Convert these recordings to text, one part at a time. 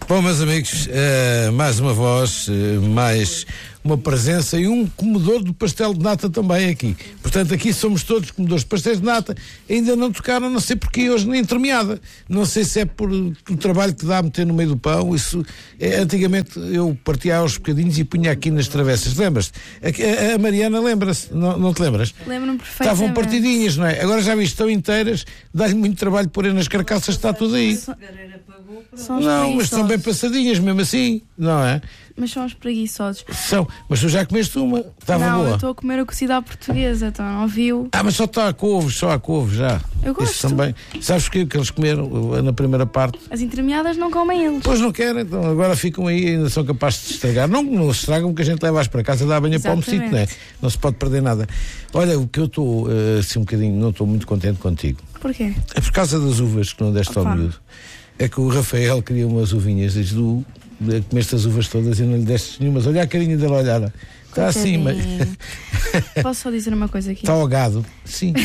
Bom, meus amigos, mais uma voz, mais uma presença e um comedor do pastel de nata também aqui. Portanto, aqui somos todos comedores de pastéis de nata. Ainda não tocaram, não sei porquê, hoje na entremeada. Não sei se é por o trabalho que dá a meter no meio do pão. Isso, antigamente eu partia aos bocadinhos e punha aqui nas travessas. Lembras-te? A Mariana lembra-se, não te lembras? Lembro-me perfeitamente. Estavam partidinhas, não é? Agora já viste, estão inteiras, dá-lhe muito trabalho pôr nas carcaças, está tudo aí. Não, mas estão bem passadinhas mesmo assim, não é? Mas são os preguiçosos. São, mas tu já comeste uma? Estava boa? Não, eu estou a comer a cozida à portuguesa, então não viu? Mas só está a couve, já. Eu gosto. Isso também. Sabes o que eles comeram na primeira parte? As entremeadas não comem eles. Pois não querem, então agora ficam aí e ainda são capazes de se estragar. Não se estragam porque a gente leva-as para casa, dá a banha para o mocito, não é? Não se pode perder nada. Olha, o que eu estou assim um bocadinho, não estou muito contente contigo. Porquê? É por causa das uvas que não deste ao miúdo. É que o Rafael queria umas uvinhas, diz tu comeste as uvas todas e não lhe deste nenhumas. Olha a carinha dele, olhar. Está assim, mas. Posso só dizer uma coisa aqui? Está ahogado. Sim.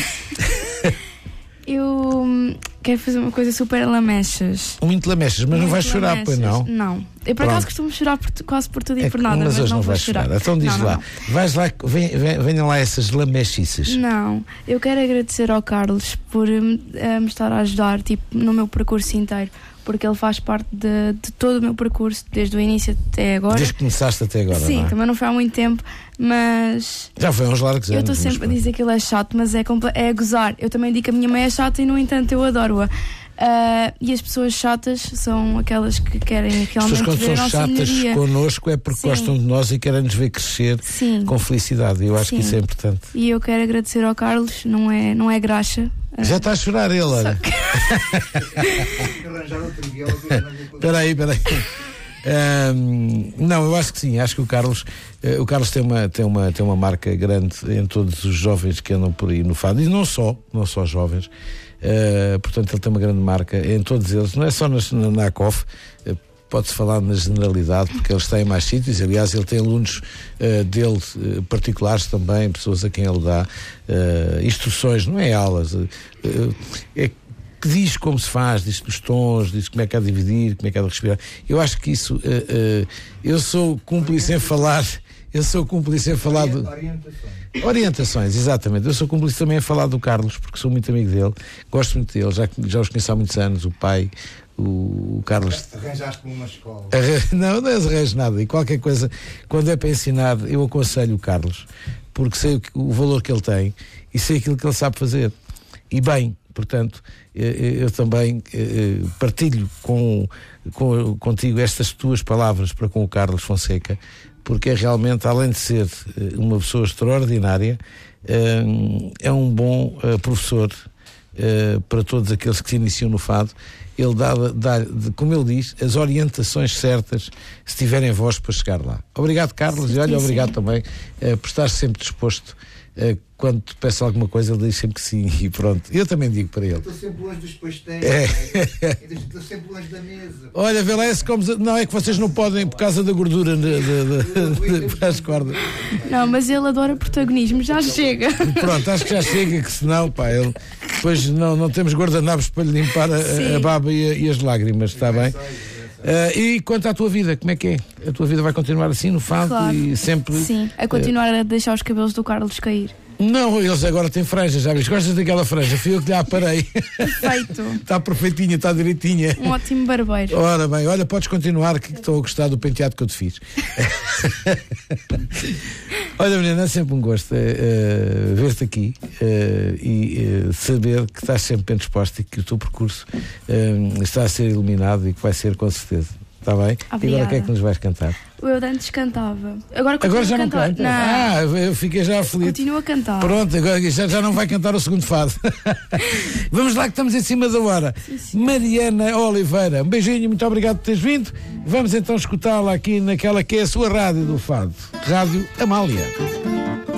Eu quero fazer uma coisa super lamechas. Muito lamechas, mas não vais chorar, pois não? Não. Eu por acaso costumo chorar quase por tudo e por nada, mas hoje não vou vais chorar. Então diz lá. Não. Vais lá, venham lá essas lamechices. Não. Eu quero agradecer ao Carlos por me estar a ajudar, tipo, no meu percurso inteiro. Porque ele faz parte de todo o meu percurso, desde o início até agora. Desde que começaste até agora, sim, não é? Também não foi há muito tempo, mas... Já foi uns largos anos. Eu estou sempre a dizer que ele é chato, mas é a gozar. Eu também digo que a minha mãe é chata e, no entanto, eu adoro-a. E as pessoas chatas são aquelas que querem realmente quando ver a nossa são chatas melhoria. connosco é porque gostam de nós e querem nos ver crescer com felicidade. Eu acho que isso é importante. E eu quero agradecer ao Carlos, não é graxa. Já está a chorar ele, olha. Espera aí. Não, eu acho que sim, acho que o Carlos tem uma marca grande em todos os jovens que andam por aí no fado, e não só jovens. Portanto, ele tem uma grande marca em todos eles, não é só na ACOF. Pode-se falar na generalidade, porque ele está em mais sítios. Aliás, ele tem alunos dele particulares também, pessoas a quem ele dá instruções, não é aulas, que diz como se faz, diz os tons, diz como é que há de dividir, como é que há de respirar. Eu acho que isso, eu sou cúmplice em falar. Orientações, exatamente. Eu sou cúmplice também a falar do Carlos, porque sou muito amigo dele, gosto muito dele, já os conheço há muitos anos, o pai. O Carlos. Arranjaste-me uma escola. Não arranjo nada. E qualquer coisa, quando é para ensinar, eu aconselho o Carlos, porque sei o valor que ele tem e sei aquilo que ele sabe fazer. E bem, portanto, eu também partilho contigo estas tuas palavras para com o Carlos Fonseca, porque é realmente, além de ser uma pessoa extraordinária, é um bom professor para todos aqueles que se iniciam no fado. Ele dá, como ele diz, as orientações certas, se tiverem voz para chegar lá. Obrigado, Carlos, e olha, obrigado também por estar sempre disposto. Quando te peço alguma coisa, ele diz sempre que sim, e pronto. Eu também digo para ele. Estou sempre longe dos pastéis, estou sempre longe da mesa. Olha, vê lá, não é que vocês não podem por causa da gordura para as cordas. Não, mas ele adora protagonismo, já chega. Pronto, acho que já chega, que senão, pá, ele depois não temos guardanapos para lhe limpar a baba e as lágrimas, está bem? E quanto à tua vida, como é que é? A tua vida vai continuar assim no fado? Claro. E sempre... Sim, a continuar a deixar os cabelos do Carlos cair. Não, eles agora têm franja, já viste? Gostas daquela franja? Fui eu que lhe aparei. Perfeito. Está perfeitinha, está direitinha. Um ótimo barbeiro. Ora bem, olha, podes continuar, que estou a gostar do penteado que eu te fiz. Olha, menina, é sempre um gosto ver-te aqui e saber que estás sempre bem disposta e que o teu percurso está a ser iluminado e que vai ser com certeza. Está bem? Obrigada. E agora o que é que nos vais cantar? Eu antes cantava. Agora já a cantar. não canta? Eu fiquei já aflito. Continuo a cantar. Pronto, agora já não vai cantar o segundo fado. Vamos lá que estamos em cima da hora. Sim. Mariana Oliveira, um beijinho, muito obrigado por teres vindo. Vamos então escutá-la aqui naquela que é a sua rádio do fado, Rádio Amália.